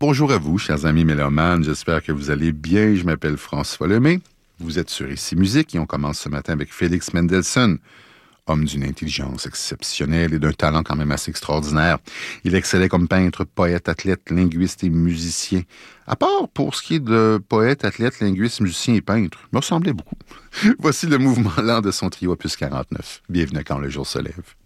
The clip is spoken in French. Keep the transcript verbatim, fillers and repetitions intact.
Bonjour à vous, chers amis mélomanes. J'espère que vous allez bien. Je m'appelle François Lemay. Vous êtes sur Ici Musique et on commence ce matin avec Félix Mendelssohn, homme d'une intelligence exceptionnelle et d'un talent quand même assez extraordinaire. Il excellait comme peintre, poète, athlète, linguiste et musicien. À part pour ce qui est de poète, athlète, linguiste, musicien et peintre, il me ressemblait beaucoup. Voici le mouvement lent de son trio opus quarante-neuf. Bienvenue quand le jour se lève.